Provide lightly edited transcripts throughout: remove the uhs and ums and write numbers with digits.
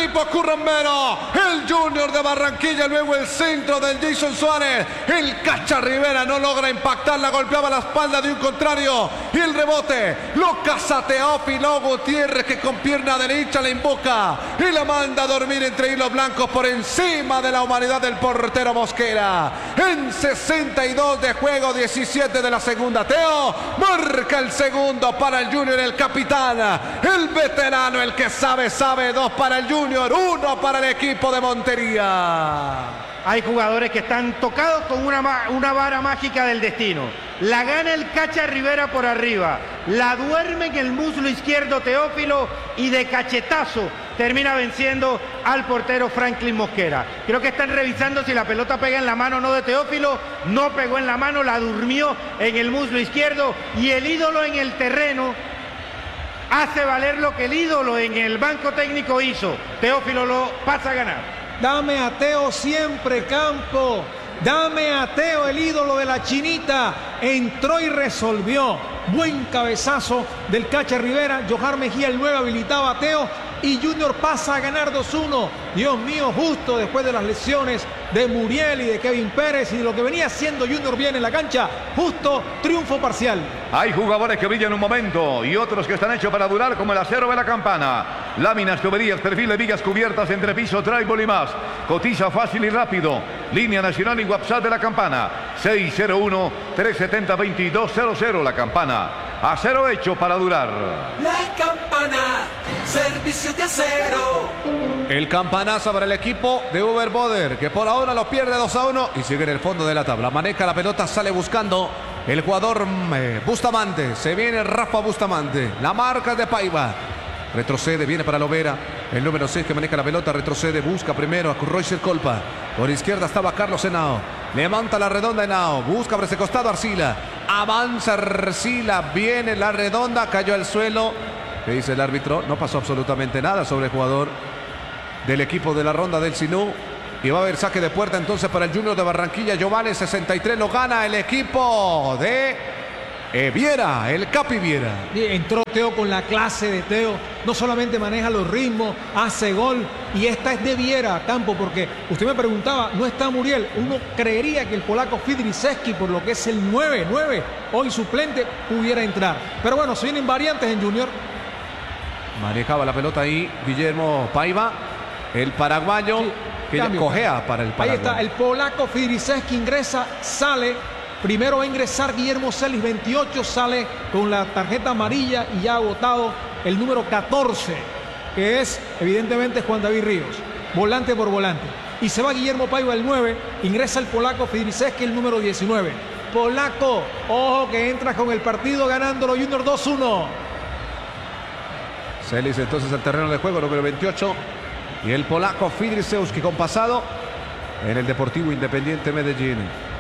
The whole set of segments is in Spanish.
equipo currambero, el Junior de Barranquilla, luego el centro del Jason Suárez, el Cacha Rivera no logra impactar, la golpeaba la espalda de un contrario y el rebote lo caza Teófilo Gutiérrez, que con pierna derecha la invoca y la manda a dormir entre hilos blancos por encima de la humanidad del portero Mosquera. En 62 de juego, 17 de la segunda, Teo marca el segundo para el Junior, el capitán, el veterano, el que sabe, 2 para el Junior, 1 para el equipo de Montería. Hay jugadores que están tocados con una vara mágica del destino. La gana el Cacha Rivera por arriba, la duerme en el muslo izquierdo Teófilo y de cachetazo termina venciendo al portero Franklin Mosquera. Creo que están revisando si la pelota pega en la mano o no de Teófilo. No pegó en la mano, la durmió en el muslo izquierdo y el ídolo en el terreno hace valer lo que el ídolo en el banco técnico hizo. Teófilo lo pasa a ganar. Dame a Teo siempre, Campo. Dame a Teo, el ídolo de la chinita. Entró y resolvió. Buen cabezazo del Cacha Rivera. Johar Mejía, el 9, habilitaba a Teo. Y Junior pasa a ganar 2-1. Dios mío, justo después de las lesiones de Muriel y de Kevin Pérez y de lo que venía haciendo Junior bien en la cancha. Justo triunfo parcial. Hay jugadores que brillan un momento y otros que están hechos para durar, como el acero de la Campana. Láminas, tuberías, perfil de vigas cubiertas, entrepiso, tribal y más. Cotiza fácil y rápido. Línea nacional y WhatsApp de la Campana. 601-370-2200. La Campana. Acero hecho para durar. La Campana, servicio de acero. El campanazo para el equipo de Uber Boder, que por ahora lo pierde 2-1 y sigue en el fondo de la tabla. Maneja la pelota, sale buscando el jugador Bustamante. Se viene Rafa Bustamante. La marca de Paiva. Retrocede, viene para Lovera. El número 6 que maneja la pelota, retrocede, busca primero a Roycer Colpa. Por izquierda estaba Carlos Henao. Levanta la redonda Henao. Busca por ese costado Arcila. Avanza Arcila. Viene la redonda. Cayó al suelo. ¿Qué dice el árbitro? No pasó absolutamente nada sobre el jugador del equipo de la Ronda del Sinú. Y va a haber saque de puerta entonces para el Junior de Barranquilla. Giovanni 63 lo gana el equipo de Viera, el Capi Viera. Entró Teo con la clase de Teo. No solamente maneja los ritmos, hace gol. Y esta es de Viera, Campo, porque usted me preguntaba, no está Muriel. Uno creería que el polaco Fidriszewski, por lo que es el 9, hoy suplente, pudiera entrar. Pero bueno, se vienen variantes en Junior. Manejaba la pelota ahí Guillermo Paiva, el paraguayo, sí, que cambio, cojea para el Paraguay. Ahí está, el polaco Fidriszewski ingresa, sale. Primero va a ingresar Guillermo Celis, 28, sale con la tarjeta amarilla y ya ha agotado el número 14, que es evidentemente Juan David Ríos, volante por volante. Y se va Guillermo Paiva, el 9, ingresa el polaco Fidriszewski, el número 19. Polaco, ojo que entra con el partido ganándolo Junior 2-1. Celis entonces al terreno de juego, número 28. Y el polaco Fidriszewski con pasado en el Deportivo Independiente Medellín.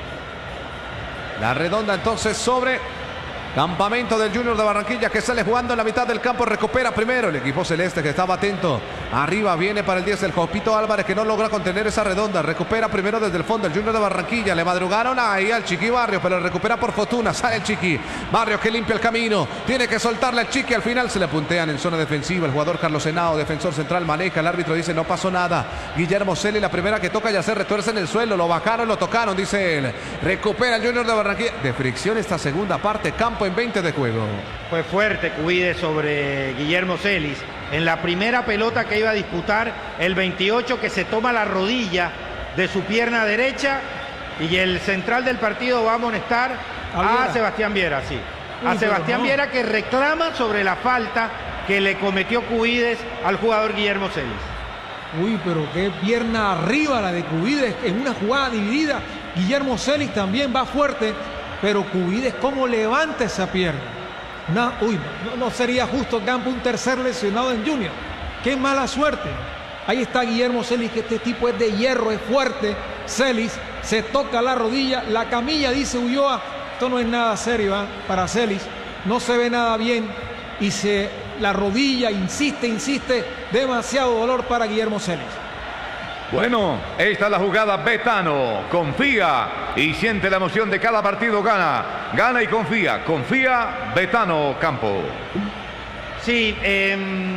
La redonda entonces sobre Campamento del Junior de Barranquilla, que sale jugando en la mitad del campo. Recupera primero el equipo celeste, que estaba atento. Arriba viene para el 10 el Jopito Álvarez, que no logra contener esa redonda. Recupera primero desde el fondo el Junior de Barranquilla. Le madrugaron ahí al Chiqui Barrios, pero recupera por fortuna. Sale el Chiqui Barrios, que limpia el camino. Tiene que soltarle al Chiqui. Al final se le puntean en zona defensiva. El jugador Carlos Henao, defensor central, maneja. El árbitro dice no pasó nada. Guillermo Celi, la primera que toca ya se retuerce en el suelo. Lo bajaron, lo tocaron, dice él. Recupera el Junior de Barranquilla. De fricción esta segunda parte. Campo en 20 de juego. Fue fuerte Cuide sobre Guillermo Celis. En la primera pelota que iba a disputar, el 28 que se toma la rodilla de su pierna derecha, y el central del partido va a amonestar a Sebastián Viera, sí. A Sebastián Viera, que reclama sobre la falta que le cometió Cuides al jugador Guillermo Celis. Uy, pero qué pierna arriba la de Cuides en una jugada dividida. Guillermo Celis también va fuerte, pero Cuides cómo levanta esa pierna. No sería justo, Campo, un tercer lesionado en Junior. Qué mala suerte. Ahí está Guillermo Celis, que este tipo es de hierro, es fuerte. Celis se toca la rodilla, la camilla, dice Ulloa. Esto no es nada serio para Celis. No se ve nada bien. Y la rodilla insiste. Demasiado dolor para Guillermo Celis. Bueno, esta es la jugada. Betano confía y siente la emoción de cada partido. Gana y confía. Confía Betano, Campo. Sí,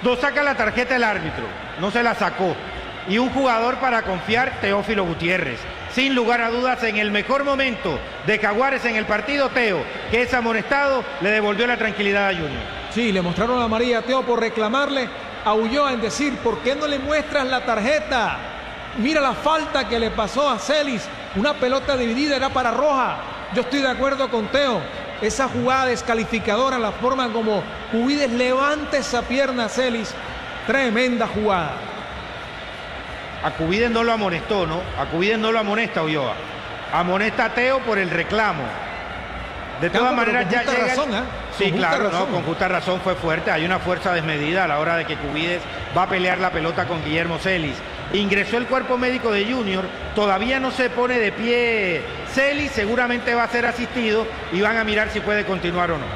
No saca la tarjeta el árbitro, no se la sacó. Y un jugador para confiar, Teófilo Gutiérrez. Sin lugar a dudas, en el mejor momento de Jaguares en el partido, Teo, que es amonestado, le devolvió la tranquilidad a Junior. Sí, le mostraron la amarilla a Teo por reclamarle a Ulloa en decir, ¿por qué no le muestras la tarjeta? Mira la falta que le pasó a Celis. Una pelota dividida era para roja. Yo estoy de acuerdo con Teo. Esa jugada descalificadora, la forma como Cubides levanta esa pierna a Celis. Tremenda jugada. A Cubides no lo amonestó, ¿no? A Cubides no lo amonesta Ulloa. Amonesta a Teo por el reclamo. De todas maneras ya llega... razón, ¿eh? Sí, Con claro, justa no, razón. con justa razón fue fuerte. Hay una fuerza desmedida a la hora de que Cubides va a pelear la pelota con Guillermo Celis. Ingresó el cuerpo médico de Junior, todavía no se pone de pie Celis, seguramente va a ser asistido y van a mirar si puede continuar o no.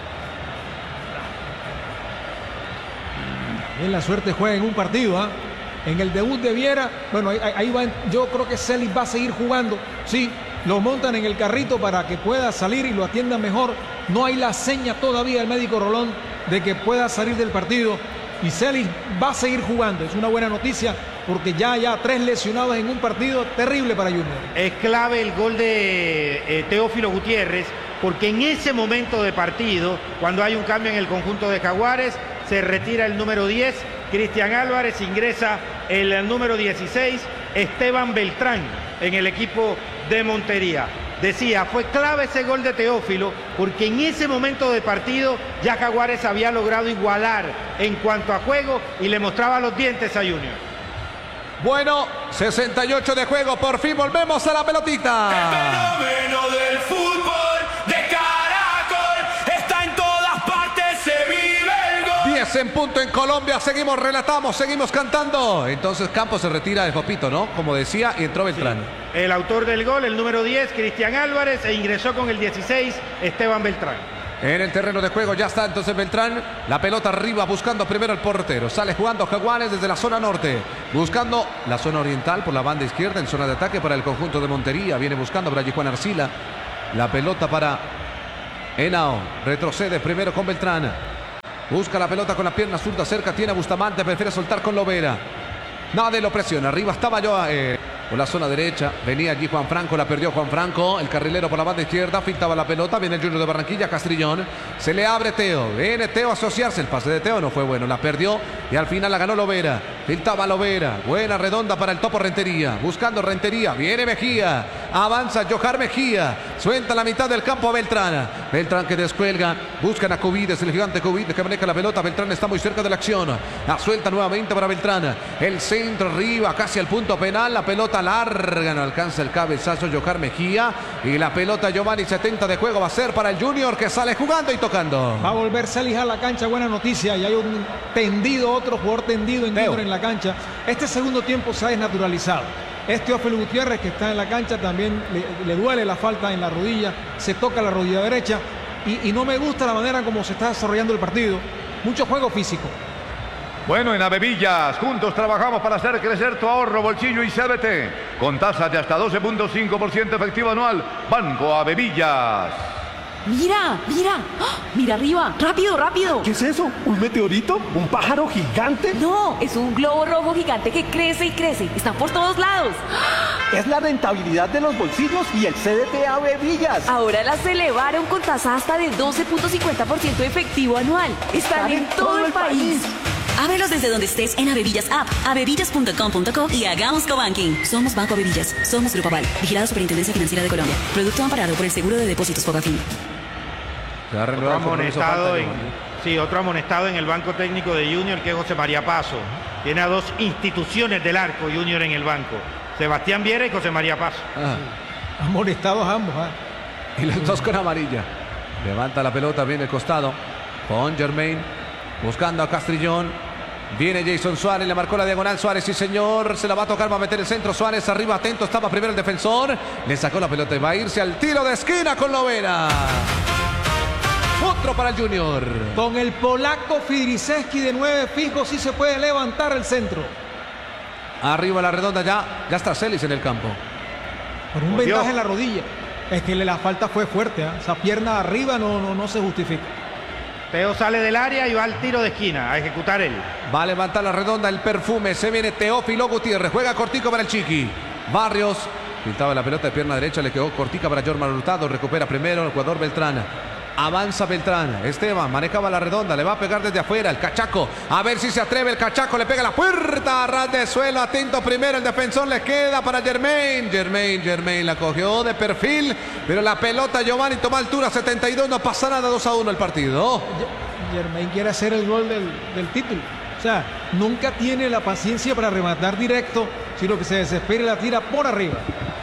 Bien, la suerte juega en un partido, ¿ah? En el debut de Viera, bueno, ahí va, yo creo que Celis va a seguir jugando, sí, lo montan en el carrito para que pueda salir y lo atiendan mejor. No hay la seña todavía del médico Rolón de que pueda salir del partido y Celis va a seguir jugando. Es una buena noticia porque ya 3 lesionados en un partido terrible para Junior. Es clave el gol de Teófilo Gutiérrez porque en ese momento de partido, cuando hay un cambio en el conjunto de Jaguares, se retira el número 10, Cristian Álvarez, ingresa el número 16, Esteban Beltrán, en el equipo de Montería. Decía, fue clave ese gol de Teófilo porque en ese momento de partido ya Jaguares había logrado igualar en cuanto a juego y le mostraba los dientes a Junior. Bueno, 68 de juego, por fin volvemos a la pelotita. El fenómeno del fútbol de Caracol está en todas partes, se vive el gol. 10 en punto en Colombia, seguimos, relatamos, seguimos cantando. Entonces Campos se retira de Jopito, ¿no? Como decía, y entró Beltrán. Sí. El autor del gol, el número 10, Cristian Álvarez, e ingresó con el 16, Esteban Beltrán. En el terreno de juego ya está entonces Beltrán. La pelota arriba buscando primero el portero. Sale jugando Jaguares desde la zona norte. Buscando la zona oriental por la banda izquierda en zona de ataque para el conjunto de Montería. Viene buscando para allí Juan Arcila. La pelota para Henao. Retrocede primero con Beltrán. Busca la pelota con la pierna zurda cerca. Tiene a Bustamante. Prefiere soltar con Lovera. Nadie lo presiona. Arriba estaba yo por la zona derecha. Venía allí Juan Franco. La perdió Juan Franco. El carrilero por la banda izquierda. Filtraba la pelota. Viene el Junior de Barranquilla. Castrillón. Se le abre Teo. Viene Teo a asociarse. El pase de Teo no fue bueno. La perdió. Y al final la ganó Lovera. Filtraba Lovera. Buena redonda para el topo Rentería. Buscando Rentería. Viene Mejía. Avanza Johar Mejía. Suelta la mitad del campo a Beltrán. Beltrán que descuelga. Buscan a Cubides. El gigante Cubides que maneja la pelota. Beltrán está muy cerca de la acción. La suelta nuevamente para Beltrán. El centro arriba. Casi al punto penal. La pelota larga, no alcanza el cabezazo Johar Mejía y la pelota Giovanni 70 de juego va a ser para el Junior que sale jugando y tocando. Va a volver Celis a la cancha, buena noticia, y hay un tendido, otro jugador tendido en Junior en la cancha. Este segundo tiempo se ha desnaturalizado. Teófilo Gutiérrez que está en la cancha también le duele la falta en la rodilla, se toca la rodilla derecha y no me gusta la manera como se está desarrollando el partido. Mucho juego físico. Bueno, en Avevillas, juntos trabajamos para hacer crecer tu ahorro, bolsillo y CBT. Con tasas de hasta 12.5% efectivo anual. Banco Avevillas. Mira, mira, ¡ah! Mira arriba, rápido, rápido. ¿Qué es eso? ¿Un meteorito? ¿Un pájaro gigante? No, es un globo rojo gigante que crece y crece. Está por todos lados. Es la rentabilidad de los bolsillos y el CDT Avevillas. Ahora las elevaron con tasa hasta de 12.50% efectivo anual. Están en todo el país. Ábrelos desde donde estés en Avevillas App, avevillas.com.co y hagamos cobanking. Somos Banco Avevillas, somos Grupo Aval, vigilado Superintendencia Financiera de Colombia. Producto amparado por el Seguro de Depósitos Fogafín. Otro amonestado en el banco técnico de Junior, que es José María Paso. Tiene a 2 instituciones del arco Junior en el banco. Sebastián Viera y José María Paso. Amonestados ambos. Y los 2 con amarilla. Levanta la pelota, viene el costado. Con Germain. Buscando a Castrillón. Viene Jason Suárez, le marcó la diagonal Suárez, sí señor, se la va a tocar, va a meter el centro Suárez, arriba atento, estaba primero el defensor, le sacó la pelota y va a irse al tiro de esquina con Lovera. Otro para el Junior. Con el polaco Fidriszewski de 9 fijo, sí se puede levantar el centro. Arriba la redonda ya está Celis en el campo. Por un vendaje en la rodilla. Es que la falta fue fuerte, esa pierna arriba no se justifica. Teo sale del área y va al tiro de esquina a ejecutar él. Va a levantar la redonda el perfume. Se viene Teófilo Gutiérrez. Juega cortico para el Chiqui. Barrios. Pintaba la pelota de pierna derecha. Le quedó cortica para Jorman Hurtado. Recupera primero el jugador Beltrán. Avanza Beltrán. Esteban manejaba la redonda. Le va a pegar desde afuera. El Cachaco. A ver si se atreve el Cachaco. Le pega la puerta. A ras de suelo. Atento primero. El defensor le queda para Germain. Germain la cogió de perfil. Pero la pelota Giovanni toma altura. 72. No pasa nada. 2-1 el partido. Germain quiere hacer el gol del título. O sea, nunca tiene la paciencia para rematar directo, sino que se desespera y la tira por arriba.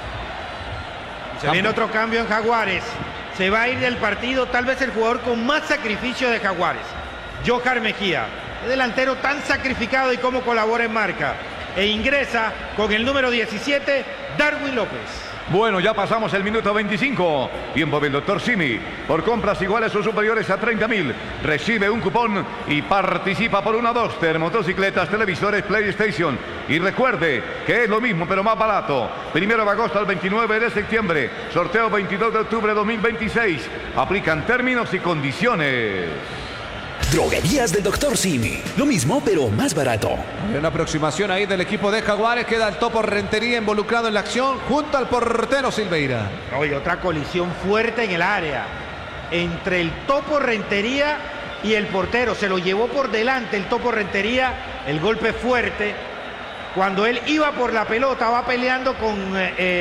Se viene otro cambio en Jaguares. Se va a ir del partido tal vez el jugador con más sacrificio de Jaguares, Johar Mejía. El delantero tan sacrificado y cómo colabora en marca. E ingresa con el número 17, Darwin López. Bueno, ya pasamos el minuto 25. Tiempo del Dr. Simi. Por compras iguales o superiores a 30.000, recibe un cupón y participa por 1 o 2 motocicletas, televisores, PlayStation. Y recuerde que es lo mismo, pero más barato. 1 de agosto al 29 de septiembre. Sorteo 22 de octubre de 2026. Aplican términos y condiciones. Droguerías del Dr. Simi. Lo mismo, pero más barato. Hay una aproximación ahí del equipo de Jaguares. Queda el Topo Rentería involucrado en la acción junto al portero Silveira. Oye, otra colisión fuerte en el área entre el Topo Rentería y el portero. Se lo llevó por delante el Topo Rentería. El golpe fuerte. Cuando él iba por la pelota, va peleando con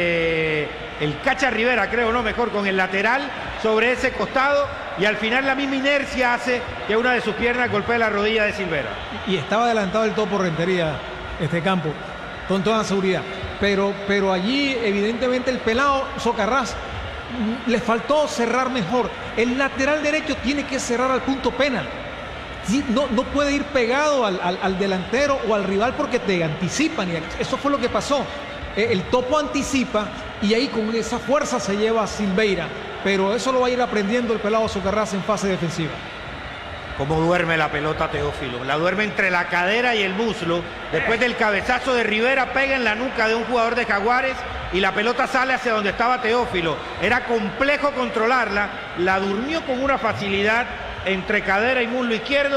el Cacha Rivera, creo, no, mejor con el lateral sobre ese costado. Y al final la misma inercia hace que una de sus piernas golpee la rodilla de Silvera. Y estaba adelantado el Topo Rentería, Campo, con toda seguridad. Pero allí, evidentemente, el pelado Socarrás le faltó cerrar mejor. El lateral derecho tiene que cerrar al punto penal. Sí, no puede ir pegado al delantero o al rival porque te anticipan. Y eso fue lo que pasó. El Topo anticipa y ahí con esa fuerza se lleva a Silveira. Pero eso lo va a ir aprendiendo el pelado Socarrás en fase defensiva. Cómo duerme la pelota Teófilo. La duerme entre la cadera y el muslo. Después del cabezazo de Rivera, pega en la nuca de un jugador de Jaguares y la pelota sale hacia donde estaba Teófilo. Era complejo controlarla. La durmió con una facilidad entre cadera y muslo izquierdo.